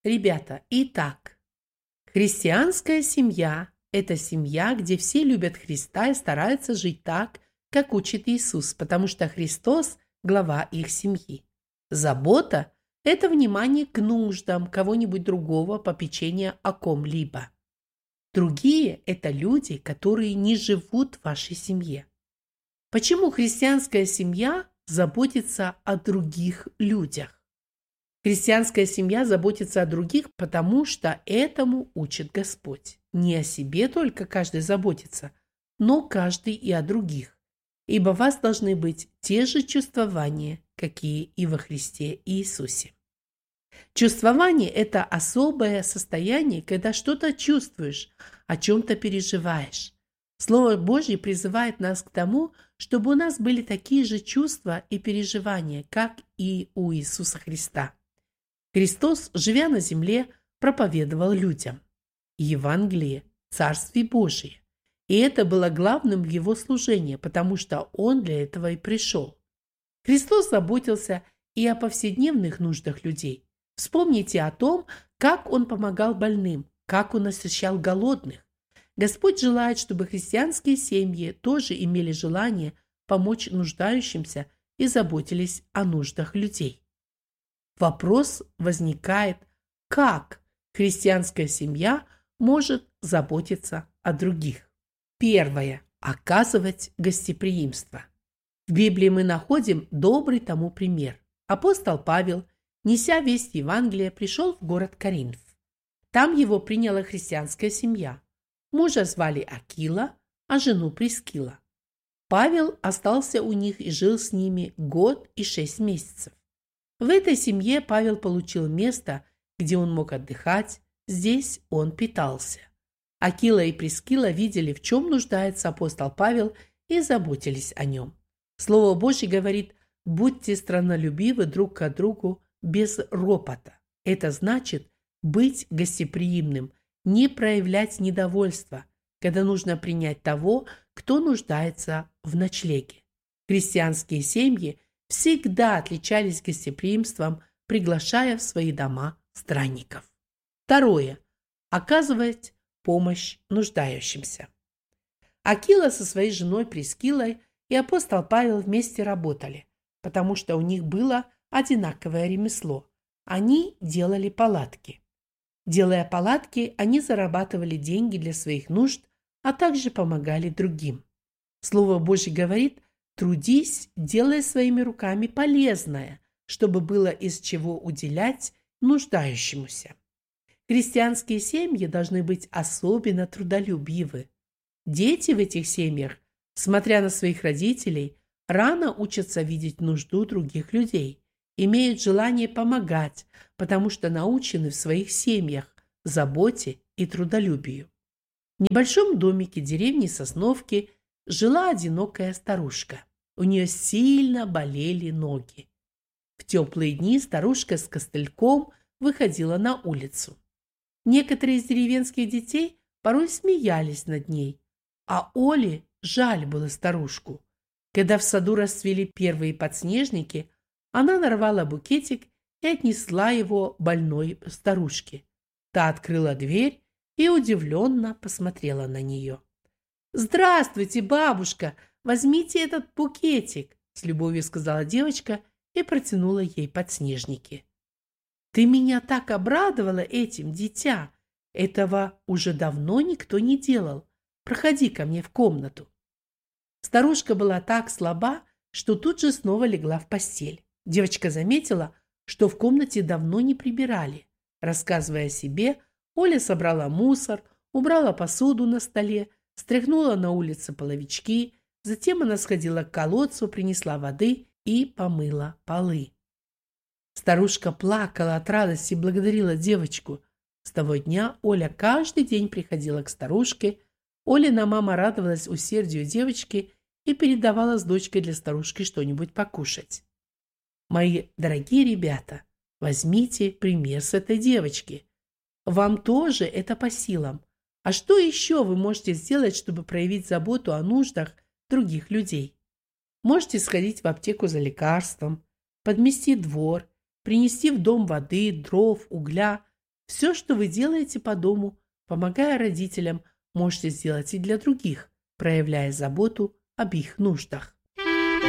Ребята, итак, христианская семья – это семья, где все любят Христа и стараются жить так, как учит Иисус, потому что Христос – глава их семьи. Забота – это внимание к нуждам кого-нибудь другого, попечение о ком-либо. Другие – это люди, которые не живут в вашей семье. Почему христианская семья заботится о других людях? Христианская семья заботится о других, потому что этому учит Господь. Не о себе только каждый заботится, но каждый и о других. Ибо у вас должны быть те же чувствования, какие и во Христе Иисусе. Чувствование – это особое состояние, когда что-то чувствуешь, о чем-то переживаешь. Слово Божье призывает нас к тому, чтобы у нас были такие же чувства и переживания, как и у Иисуса Христа. Христос, живя на земле, проповедовал людям Евангелие Царствия Божия. И это было главным в его служении, потому что он для этого и пришел. Христос заботился и о повседневных нуждах людей. Вспомните о том, как он помогал больным, как он насыщал голодных. Господь желает, чтобы христианские семьи тоже имели желание помочь нуждающимся и заботились о нуждах людей. Вопрос возникает, как христианская семья может заботиться о других. Первое. Оказывать гостеприимство. В Библии мы находим добрый тому пример. Апостол Павел, неся весть Евангелия, пришел в город Коринф. Там его приняла христианская семья. Мужа звали Акила, а жену Прискила. Павел остался у них и жил с ними 1 год и 6 месяцев. В этой семье Павел получил место, где он мог отдыхать, здесь он питался. Акила и Прискила видели, в чем нуждается апостол Павел, и заботились о нем. Слово Божье говорит: «Будьте страннолюбивы друг к другу без ропота». Это значит быть гостеприимным, не проявлять недовольства, когда нужно принять того, кто нуждается в ночлеге. Христианские семьи всегда отличались гостеприимством, приглашая в свои дома странников. Второе. Оказывать помощь нуждающимся. Акила со своей женой Прискилой и апостол Павел вместе работали, потому что у них было одинаковое ремесло. Они делали палатки. Делая палатки, они зарабатывали деньги для своих нужд, а также помогали другим. Слово Божье говорит: «Трудись, делая своими руками полезное, чтобы было из чего уделять нуждающемуся». Христианские семьи должны быть особенно трудолюбивы. Дети в этих семьях, смотря на своих родителей, рано учатся видеть нужду других людей, имеют желание помогать, потому что научены в своих семьях заботе и трудолюбию. В небольшом домике деревни Сосновки жила одинокая старушка. У нее сильно болели ноги. В теплые дни старушка с костыльком выходила на улицу. Некоторые из деревенских детей порой смеялись над ней, а Оле жаль было старушку. Когда в саду расцвели первые подснежники, она нарвала букетик и отнесла его больной старушке. Та открыла дверь и удивленно посмотрела на нее. «Здравствуйте, бабушка! Возьмите этот букетик!» — с любовью сказала девочка и протянула ей подснежники. «Ты меня так обрадовала этим, дитя! Этого уже давно никто не делал. Проходи ко мне в комнату». Старушка была так слаба, что тут же снова легла в постель. Девочка заметила, что в комнате давно не прибирали. Рассказывая о себе, Оля собрала мусор, убрала посуду на столе, стряхнула на улице половички, затем она сходила к колодцу, принесла воды и помыла полы. Старушка плакала от радости и благодарила девочку. С того дня Оля каждый день приходила к старушке. Олина мама радовалась усердию девочки и передавала с дочкой для старушки что-нибудь покушать. Мои дорогие ребята, возьмите пример с этой девочки. Вам тоже это по силам. А что еще вы можете сделать, чтобы проявить заботу о нуждах других людей? Можете сходить в аптеку за лекарством, подмести двор, принести в дом воды, дров, угля, Все, что вы делаете по дому, помогая родителям, можете сделать и для других, проявляя заботу об их нуждах.